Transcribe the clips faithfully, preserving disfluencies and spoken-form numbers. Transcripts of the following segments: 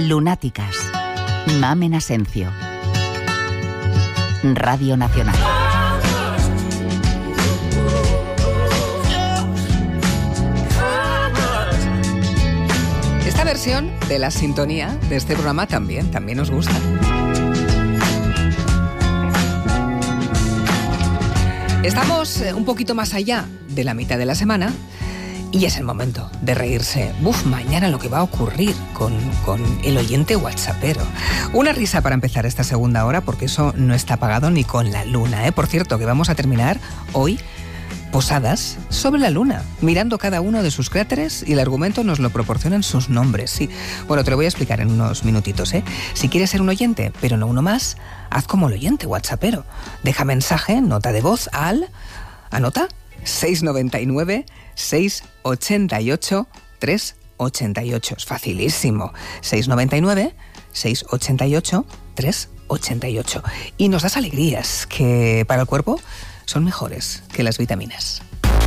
Lunáticas. Mamen Asencio. Radio Nacional. Esta versión de la sintonía de este programa también, también nos gusta. Estamos un poquito más allá de la mitad de la semana y es el momento de reírse. Buf, mañana lo que va a ocurrir con, con el oyente whatsappero. Una risa para empezar esta segunda hora, porque eso no está pagado ni con la luna, ¿eh? Por cierto, que vamos a terminar hoy posadas sobre la luna, mirando cada uno de sus cráteres, y el argumento nos lo proporcionan sus nombres, sí. Bueno, te lo voy a explicar en unos minutitos, ¿eh? Si quieres ser un oyente, pero no uno más, haz como el oyente whatsappero. Deja mensaje, nota de voz al... ¿Anota? seis nueve nueve, seis ocho ocho, tres ocho ocho. Es facilísimo. seis nueve nueve, seis ocho ocho, tres ocho ocho. Y nos das alegrías que para el cuerpo son mejores que las vitaminas.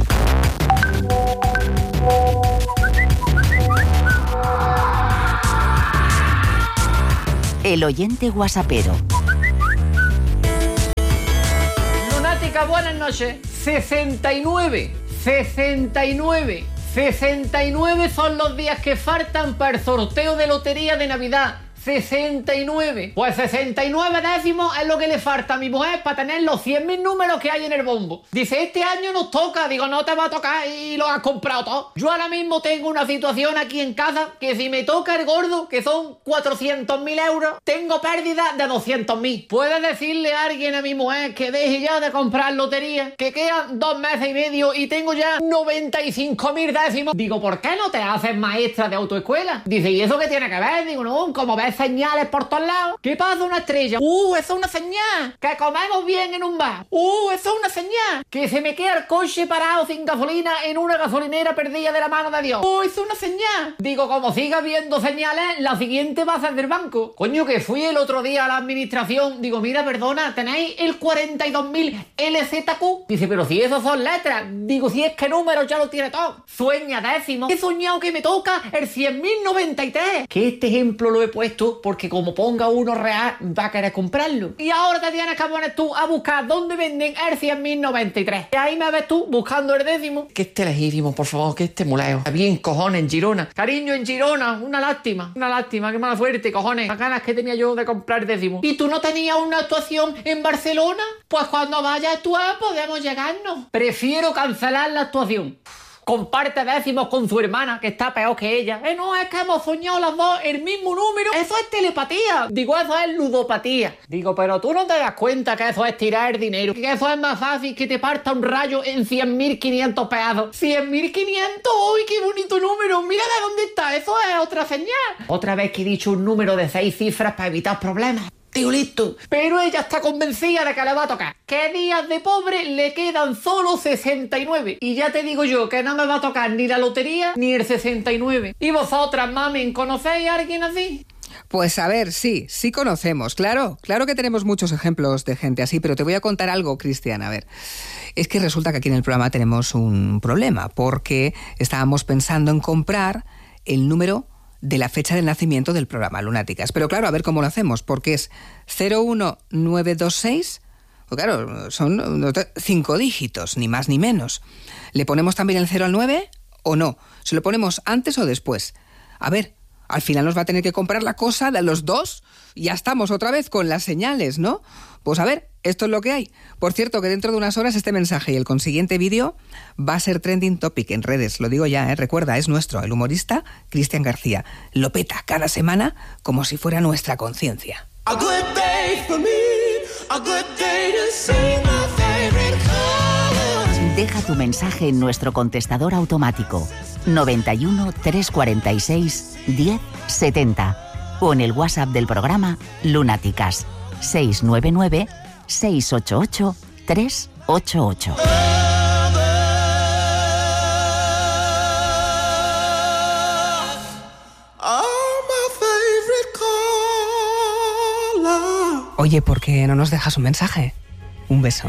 El oyente whatsappero. Lunática, buenas noches. sesenta y nueve, sesenta y nueve, sesenta y nueve son los días que faltan para el sorteo de lotería de Navidad. sesenta y nueve. Pues sesenta y nueve décimos es lo que le falta a mi mujer para tener los cien mil números que hay en el bombo. Dice, este año nos toca. Digo, no te va a tocar y lo has comprado todo. Yo ahora mismo tengo una situación aquí en casa que si me toca el gordo, que son cuatrocientos mil euros, tengo pérdida de doscientos mil. ¿Puede decirle a alguien a mi mujer que deje ya de comprar lotería? Que quedan dos meses y medio y tengo ya noventa y cinco mil décimos. Digo, ¿por qué no te haces maestra de autoescuela? Dice, ¿y eso qué tiene que ver? Digo, no, como ves señales por todos lados. ¿Qué pasa una estrella? Uh, eso es una señal. Que comemos bien en un bar. Uh, eso es una señal. Que se me queda el coche parado sin gasolina en una gasolinera perdida de la mano de Dios. Uh, eso es una señal. Digo, como siga viendo señales, la siguiente va a ser del banco. Coño, que fui el otro día a la administración. Digo, mira, perdona, tenéis el cuarenta y dos mil L Z Q. Dice, pero si esos son letras. Digo, si es que números ya lo tiene todo. Sueña décimo. He soñado que me toca el cien mil noventa y tres. Que este ejemplo lo he puesto porque como ponga uno real va a querer comprarlo. Y ahora te tienes que poner tú a buscar dónde venden el cien mil noventa y tres. Y ahí me ves tú buscando el décimo. Que esté legítimo, por favor, que esté muleo. Bien, cojones, en Girona. Cariño, en Girona. Una lástima. Una lástima. Qué mala suerte, cojones. Las ganas que tenía yo de comprar décimo. ¿Y tú no tenías una actuación en Barcelona? Pues cuando vayas a actuar podemos llegarnos. Prefiero cancelar la actuación. Comparte décimos con su hermana, que está peor que ella. Eh, no, es que hemos soñado las dos el mismo número. Eso es telepatía. Digo, eso es ludopatía. Digo, pero tú no te das cuenta que eso es tirar dinero. Que eso es más fácil que te parta un rayo en cien mil quinientos pedazos. cien mil quinientos, ¡uy, qué bonito número! Mira de dónde está. Eso es otra señal. Otra vez que he dicho un número de seis cifras para evitar problemas. Tío, listo. Pero ella está convencida de que le va a tocar. ¿Qué días de pobre le quedan solo sesenta y nueve? Y ya te digo yo que no me va a tocar ni la lotería ni el sesenta y nueve. ¿Y vosotras, mami, conocéis a alguien así? Pues a ver, sí, sí conocemos, claro. Claro que tenemos muchos ejemplos de gente así, pero te voy a contar algo, Cristian, a ver. Es que resulta que aquí en el programa tenemos un problema, porque estábamos pensando en comprar el número de la fecha del nacimiento del programa Lunáticas. Pero claro, a ver cómo lo hacemos, porque es cero uno nueve dos seis, pues claro, son cinco dígitos, ni más ni menos. ¿Le ponemos también el cero al nueve o no? ¿Se lo ponemos antes o después? A ver, al final nos va a tener que comprar la cosa de los dos y ya estamos otra vez con las señales, ¿no? Pues a ver, esto es lo que hay. Por cierto, que dentro de unas horas este mensaje y el consiguiente vídeo va a ser trending topic en redes. Lo digo ya, ¿eh? Recuerda, es nuestro, el humorista Cristian García. Lo peta cada semana como si fuera nuestra conciencia. Deja tu mensaje en nuestro contestador automático noventa y uno, trescientos cuarenta y seis, diez setenta o en el WhatsApp del programa Lunáticas seis nueve nueve, seis ocho ocho, tres ocho ocho. Oye, ¿por qué no nos dejas un mensaje? Un beso.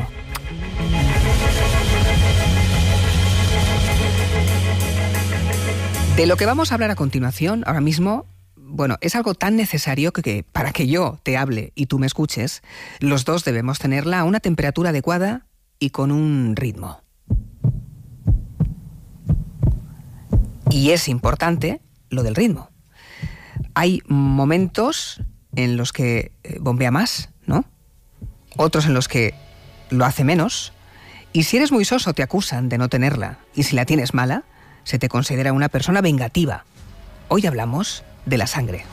De lo que vamos a hablar a continuación, ahora mismo, bueno, es algo tan necesario que, que para que yo te hable y tú me escuches, los dos debemos tenerla a una temperatura adecuada y con un ritmo. Y es importante lo del ritmo. Hay momentos en los que bombea más, ¿no? Otros en los que lo hace menos. Y si eres muy soso te acusan de no tenerla. Y si la tienes mala, se te considera una persona vengativa. Hoy hablamos de la sangre.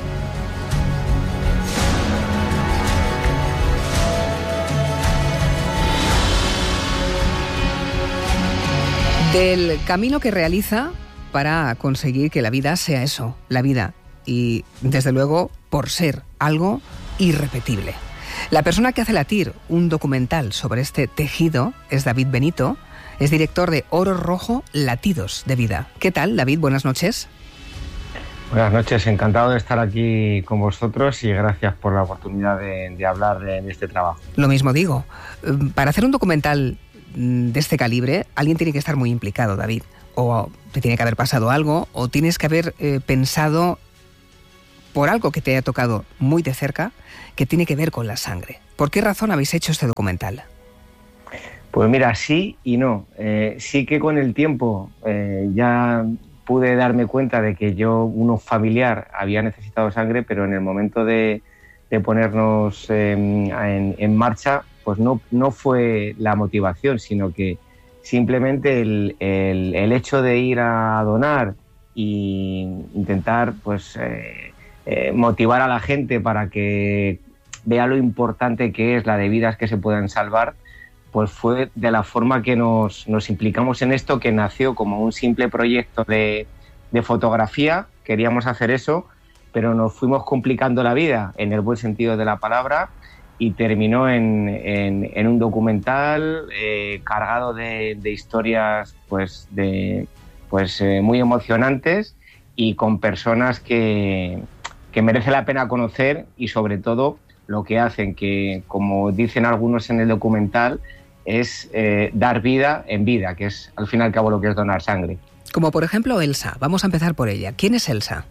Del camino que realiza para conseguir que la vida sea eso, la vida. Y, desde luego, por ser algo irrepetible. La persona que hace latir un documental sobre este tejido es David Benito, es director de Oro Rojo, Latidos de Vida. ¿Qué tal, David? Buenas noches. Buenas noches, encantado de estar aquí con vosotros y gracias por la oportunidad de, de hablar de, de este trabajo. Lo mismo digo. Para hacer un documental de este calibre, alguien tiene que estar muy implicado, David. O te tiene que haber pasado algo, o tienes que haber eh, pensado por algo que te haya tocado muy de cerca, que tiene que ver con la sangre. ¿Por qué razón habéis hecho este documental? Pues mira, sí y no. Eh, sí que con el tiempo eh, ya pude darme cuenta de que yo, uno familiar, había necesitado sangre, pero en el momento de, de ponernos eh, en, en marcha, pues no, no fue la motivación, sino que simplemente el, el, el hecho de ir a donar e intentar pues eh, eh, motivar a la gente para que vea lo importante que es la de vidas que se puedan salvar, pues fue de la forma que nos, nos implicamos en esto, que nació como un simple proyecto de, de fotografía. Queríamos hacer eso, pero nos fuimos complicando la vida, en el buen sentido de la palabra, y terminó en, en, en un documental eh, cargado de, de historias pues, de, pues, eh, muy emocionantes y con personas que, que merece la pena conocer, y sobre todo lo que hacen, que como dicen algunos en el documental, es eh, dar vida en vida, que es al fin y al cabo lo que es donar sangre. Como por ejemplo Elsa. Vamos a empezar por ella. ¿Quién es Elsa?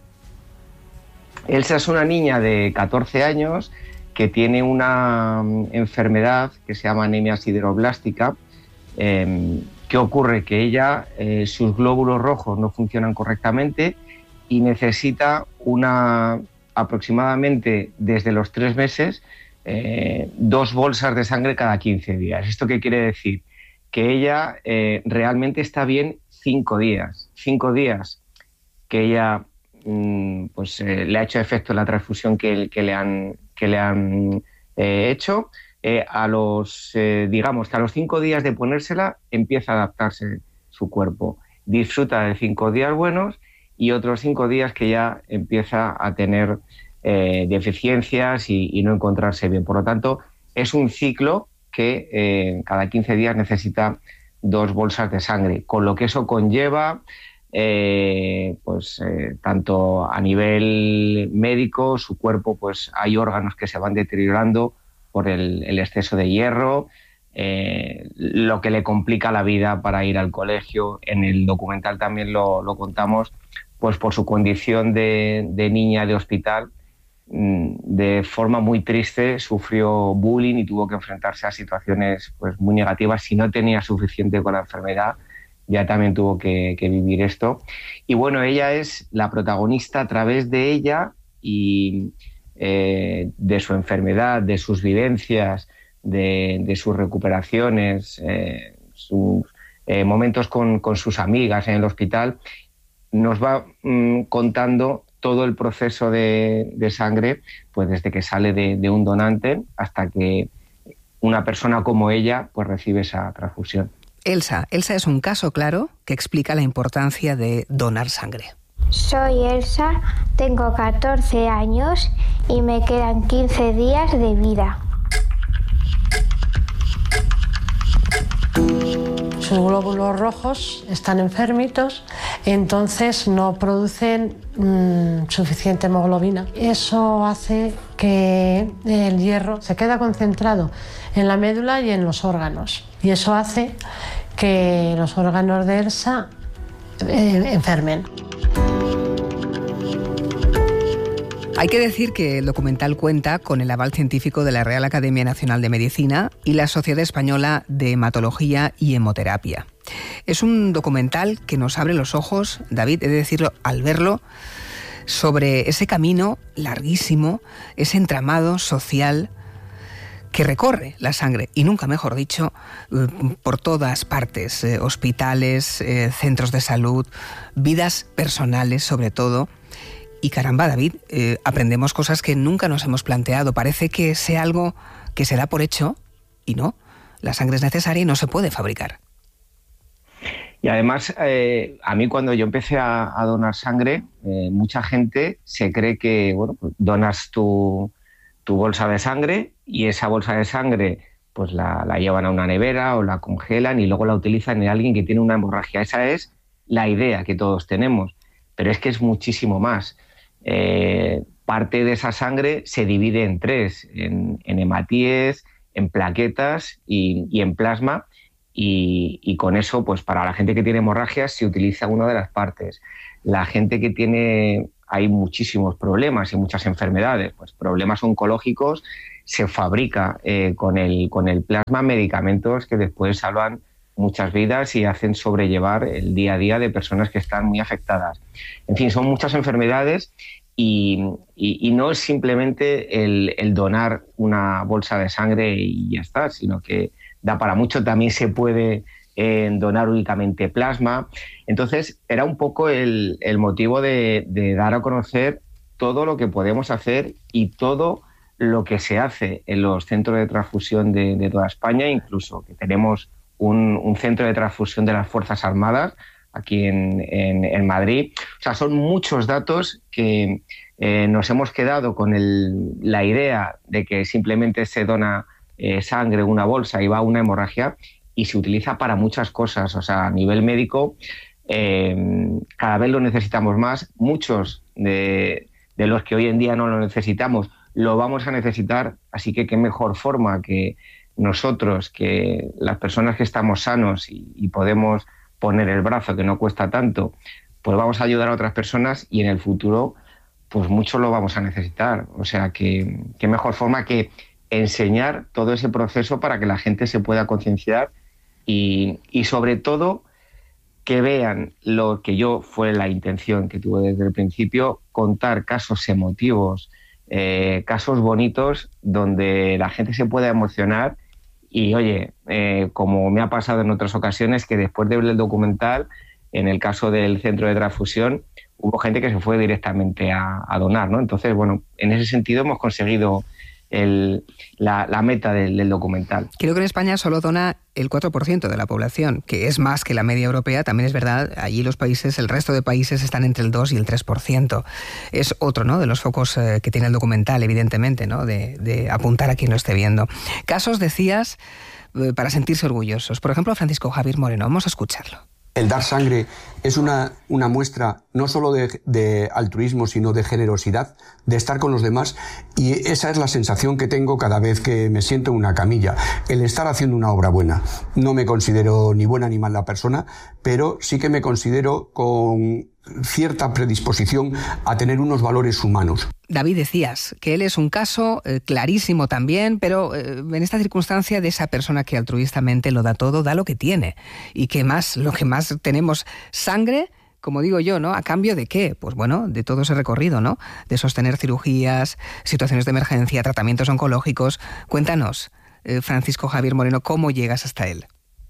Elsa es una niña de catorce años que tiene una enfermedad que se llama anemia sideroblástica. Eh, ¿Qué ocurre? Que ella, eh, sus glóbulos rojos no funcionan correctamente y necesita una aproximadamente desde los tres meses eh, dos bolsas de sangre cada quince días. ¿Esto qué quiere decir? Que ella eh, realmente está bien cinco días. Cinco días que ella mm, pues, eh, le ha hecho efecto la transfusión que, que le han, que le han eh, hecho. Eh, a los, eh, digamos que a los cinco días de ponérsela empieza a adaptarse su cuerpo. Disfruta de cinco días buenos y otros cinco días que ya empieza a tener eh, deficiencias y, y no encontrarse bien. Por lo tanto, es un ciclo que eh, cada quince días necesita dos bolsas de sangre, con lo que eso conlleva, eh, pues eh, tanto a nivel médico, su cuerpo, pues hay órganos que se van deteriorando por el, el exceso de hierro, eh, lo que le complica la vida para ir al colegio. En el documental también lo, lo contamos, pues por su condición de, de niña de hospital, de forma muy triste sufrió bullying y tuvo que enfrentarse a situaciones pues muy negativas. Si no tenía suficiente con la enfermedad, ya también tuvo que, que vivir esto. Y bueno, ella es la protagonista a través de ella y eh, de su enfermedad, de sus vivencias, de, de sus recuperaciones, eh, sus eh, momentos con, con sus amigas en el hospital. Nos va mmm, contando todo el proceso de, de sangre, pues desde que sale de, de un donante hasta que una persona como ella pues recibe esa transfusión. Elsa, Elsa es un caso claro que explica la importancia de donar sangre. Soy Elsa, tengo catorce años y me quedan quince días de vida. Sus glóbulos rojos están enfermitos, entonces no producen mmm, suficiente hemoglobina. Eso hace que el hierro se quede concentrado en la médula y en los órganos. Y eso hace que los órganos de Elsa eh, enfermen. Hay que decir que el documental cuenta con el aval científico de la Real Academia Nacional de Medicina y la Sociedad Española de Hematología y Hemoterapia. Es un documental que nos abre los ojos, David, he de decirlo, al verlo, sobre ese camino larguísimo, ese entramado social que recorre la sangre, y nunca mejor dicho, por todas partes, eh, hospitales, eh, centros de salud, vidas personales sobre todo. Y caramba, David, eh, aprendemos cosas que nunca nos hemos planteado. Parece que sea algo que se da por hecho, y no. La sangre es necesaria y no se puede fabricar. Y además, eh, a mí cuando yo empecé a, a donar sangre, eh, mucha gente se cree que, bueno, pues donas tu, tu bolsa de sangre y esa bolsa de sangre pues la, la llevan a una nevera o la congelan y luego la utilizan en alguien que tiene una hemorragia. Esa es la idea que todos tenemos, pero es que es muchísimo más. Eh, parte de esa sangre se divide en tres, en, en hematíes, en plaquetas y, y en plasma, y, y con eso, pues para la gente que tiene hemorragias se utiliza una de las partes. La gente que tiene, hay muchísimos problemas y muchas enfermedades, pues problemas oncológicos, se fabrica eh, con, el, con el plasma medicamentos que después salvan muchas vidas y hacen sobrellevar el día a día de personas que están muy afectadas. En fin, son muchas enfermedades y, y, y no es simplemente el, el donar una bolsa de sangre y ya está, sino que da para mucho. También se puede eh, donar únicamente plasma. Entonces, era un poco el, el motivo de, de dar a conocer todo lo que podemos hacer y todo lo que se hace en los centros de transfusión de, de toda España, incluso que tenemos Un, un centro de transfusión de las Fuerzas Armadas aquí en, en, en Madrid. O sea, son muchos datos que eh, nos hemos quedado con el, la idea de que simplemente se dona eh, sangre, una bolsa y va a una hemorragia, y se utiliza para muchas cosas. O sea, a nivel médico eh, cada vez lo necesitamos más. Muchos de, de los que hoy en día no lo necesitamos lo vamos a necesitar, así que qué mejor forma que nosotros, que las personas que estamos sanos y, y podemos poner el brazo, que no cuesta tanto, pues vamos a ayudar a otras personas, y en el futuro pues mucho lo vamos a necesitar. O sea, que qué mejor forma que enseñar todo ese proceso para que la gente se pueda concienciar y, y sobre todo que vean lo que yo fue la intención que tuve desde el principio, contar casos emotivos, eh, casos bonitos donde la gente se pueda emocionar. Y oye, eh, como me ha pasado en otras ocasiones, que después de ver el documental, en el caso del centro de transfusión, hubo gente que se fue directamente a, a donar, ¿no? Entonces, bueno, en ese sentido hemos conseguido el, la, la meta del, del documental. Creo que en España solo dona el cuatro por ciento de la población, que es más que la media europea. También es verdad, allí los países, el resto de países están entre el dos y el tres por ciento. Es otro, ¿no?, de los focos eh, que tiene el documental, evidentemente, ¿no?, de, de apuntar a quien lo esté viendo. Casos, decías, eh, para sentirse orgullosos. Por ejemplo, Francisco Javier Moreno. Vamos a escucharlo. El dar sangre es una, una muestra no solo de, de altruismo, sino de generosidad, de estar con los demás, y esa es la sensación que tengo cada vez que me siento en una camilla, el estar haciendo una obra buena. No me considero ni buena ni mala persona, pero sí que me considero con cierta predisposición a tener unos valores humanos. David, decías que él es un caso eh, clarísimo también, pero eh, en esta circunstancia de esa persona que altruistamente lo da todo, da lo que tiene, y que más, lo que más tenemos, sangre, como digo yo, ¿no? ¿A cambio de qué? Pues bueno, de todo ese recorrido, ¿no?, de sostener cirugías, situaciones de emergencia, tratamientos oncológicos. Cuéntanos, eh, Francisco Javier Moreno, ¿cómo llegas hasta él?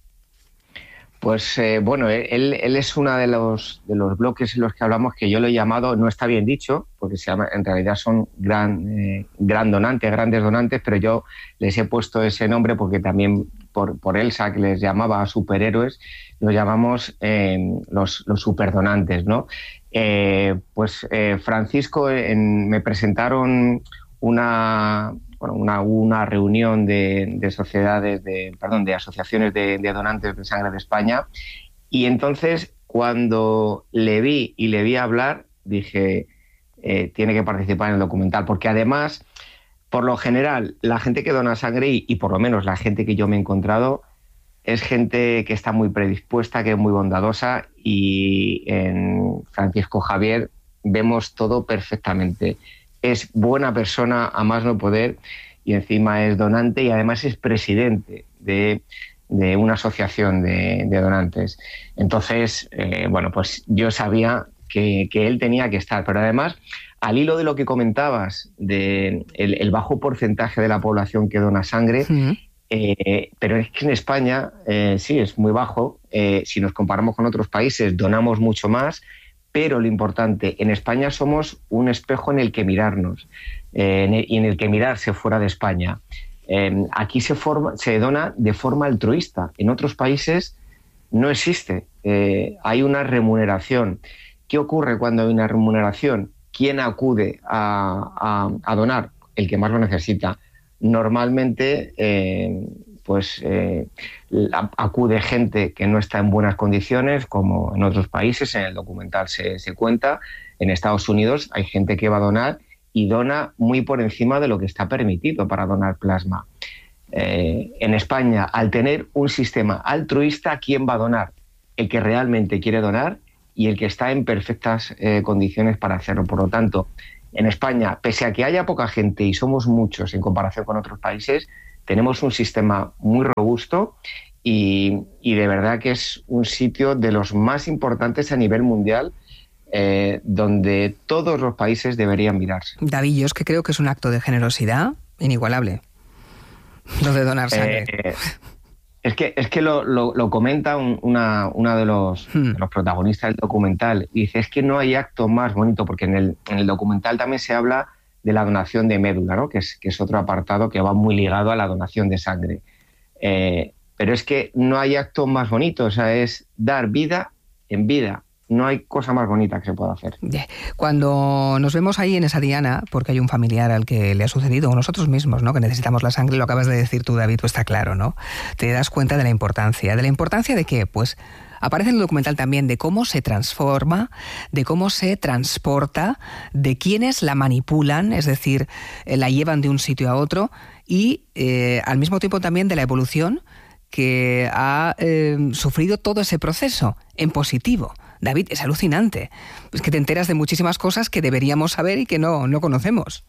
Pues eh, bueno, él, él es uno de los, de los bloques en los que hablamos, que yo lo he llamado, no está bien dicho, porque se llama, en realidad son gran, eh, gran donantes, grandes donantes, pero yo les he puesto ese nombre porque también por, por Elsa, que les llamaba superhéroes, los llamamos eh, los, los superdonantes, ¿no? Eh, pues eh, Francisco, en, me presentaron una... Bueno, una, una reunión de, de sociedades, de, perdón, de asociaciones de, de donantes de sangre de España, y entonces cuando le vi y le vi hablar, dije, eh, tiene que participar en el documental, porque además, por lo general, la gente que dona sangre, y, y por lo menos la gente que yo me he encontrado, es gente que está muy predispuesta, que es muy bondadosa, y en Francisco Javier vemos todo perfectamente. es buena persona a más no poder y encima es donante y además es presidente de, de una asociación de, de donantes. Entonces, eh, bueno, pues yo sabía que, que él tenía que estar, pero además, al hilo de lo que comentabas, de el, el bajo porcentaje de la población que dona sangre, uh-huh. eh, pero es que en España eh, sí, es muy bajo. Eh, si nos comparamos con otros países, donamos mucho más, pero lo importante, en España somos un espejo en el que mirarnos eh, en el, y en el que mirarse fuera de España. Eh, aquí se, forma, se dona de forma altruista. En otros países no existe. Eh, hay una remuneración. ¿Qué ocurre cuando hay una remuneración? ¿Quién acude a, a, a donar? El que más lo necesita. Normalmente eh, pues, eh, acude gente que no está en buenas condiciones, como en otros países, en el documental se, se cuenta. En Estados Unidos hay gente que va a donar y dona muy por encima de lo que está permitido para donar plasma. Eh, en España, al tener un sistema altruista, ¿quién va a donar? El que realmente quiere donar y el que está en perfectas eh, condiciones para hacerlo. Por lo tanto, en España, pese a que haya poca gente y somos muchos en comparación con otros países, tenemos un sistema muy robusto y, y de verdad que es un sitio de los más importantes a nivel mundial, eh, donde todos los países deberían mirarse. David, yo es que creo que es un acto de generosidad inigualable, lo de donar sangre. Eh, Es que, es que lo, lo, lo comenta un, una, una de los, hmm. de los protagonistas del documental. Y dice, es que no hay acto más bonito, porque en el, en el documental también se habla de la donación de médula, ¿no? que, es, que es otro apartado que va muy ligado a la donación de sangre. Eh, pero es que no hay acto más bonito, o sea, es dar vida en vida. No hay cosa más bonita que se pueda hacer. Cuando nos vemos ahí en esa diana, porque hay un familiar al que le ha sucedido, o nosotros mismos, ¿no? que necesitamos la sangre, lo acabas de decir tú, David, pues está claro, ¿no? Te das cuenta de la importancia. ¿De la importancia de qué? Pues aparece en el documental también de cómo se transforma, de cómo se transporta, de quiénes la manipulan, es decir, eh, la llevan de un sitio a otro, y eh, al mismo tiempo también de la evolución que ha eh, sufrido todo ese proceso en positivo. David, es alucinante. Es que te enteras de muchísimas cosas que deberíamos saber y que no, no conocemos.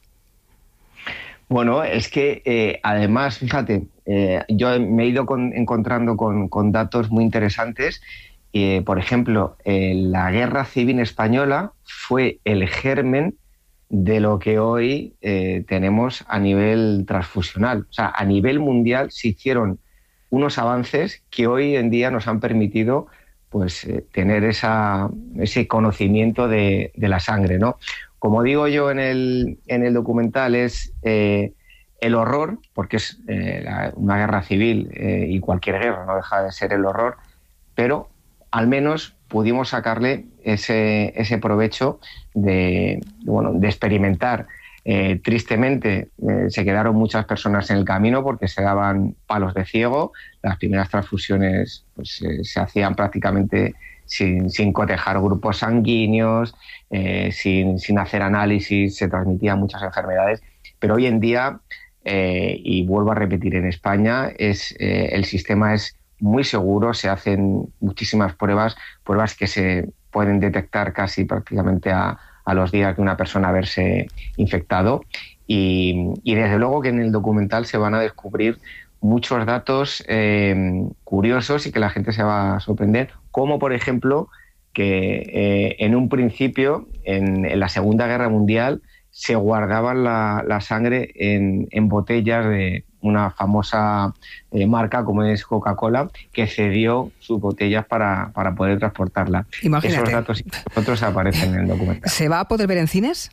Bueno, es que eh, además, fíjate, eh, yo me he ido con, encontrando con, con datos muy interesantes. Eh, por ejemplo, eh, la Guerra Civil Española fue el germen de lo que hoy eh, tenemos a nivel transfusional. O sea, a nivel mundial se hicieron unos avances que hoy en día nos han permitido pues eh, tener esa, ese conocimiento de, de la sangre, ¿no? Como digo yo en el, en el documental, es eh, el horror, porque es eh, la, una guerra civil eh, y cualquier guerra no deja de ser el horror, pero al menos pudimos sacarle ese, ese provecho de, bueno, de experimentar. Eh, tristemente eh, se quedaron muchas personas en el camino porque se daban palos de ciego. Las primeras transfusiones pues, eh, se hacían prácticamente sin, sin cotejar grupos sanguíneos, eh, sin, sin hacer análisis, se transmitían muchas enfermedades. Pero hoy en día, eh, y vuelvo a repetir, en España es, eh, el sistema es muy seguro, se hacen muchísimas pruebas, pruebas que se pueden detectar casi prácticamente a a los días de una persona haberse infectado y, y desde luego que en el documental se van a descubrir muchos datos eh, curiosos y que la gente se va a sorprender, como por ejemplo que eh, en un principio, en, en la Segunda Guerra Mundial, se guardaba la, la sangre en, en botellas de una famosa eh, marca como es Coca-Cola, que cedió sus botellas para, para poder transportarla. Imagínate. Esos datos y otros aparecen en el documental. ¿Se va a poder ver en cines?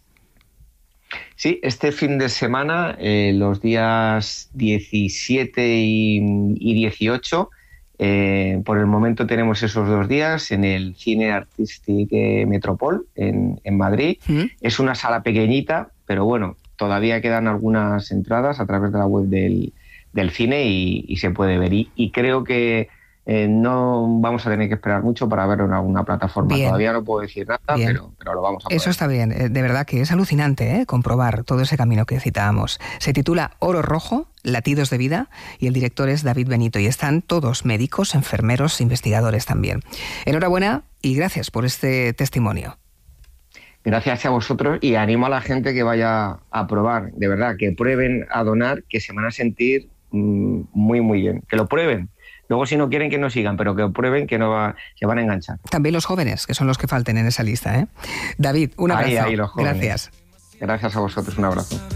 Sí, este fin de semana, eh, los días diecisiete y, y dieciocho, eh, por el momento tenemos esos dos días en el Cine Artístic Metropol en, en Madrid. ¿Mm? Es una sala pequeñita, pero bueno, todavía quedan algunas entradas a través de la web del, del cine y, y se puede ver. Y, y creo que eh, no vamos a tener que esperar mucho para verlo en alguna plataforma. Bien. Todavía no puedo decir nada, pero, pero lo vamos a poder. Eso está bien. De verdad que es alucinante ¿eh? comprobar todo ese camino que citábamos. Se titula Oro Rojo, Latidos de Vida, y el director es David Benito. Y están todos médicos, enfermeros, investigadores también. Enhorabuena y gracias por este testimonio. Gracias a vosotros y animo a la gente que vaya a probar, de verdad, que prueben a donar, que se van a sentir mmm, muy, muy bien. Que lo prueben. Luego, si no quieren, que no sigan, pero que prueben, que no va, se van a enganchar. También los jóvenes, que son los que falten en esa lista, ¿eh? David, un abrazo. Ahí, ahí, los jóvenes. Gracias. Gracias a vosotros, un abrazo.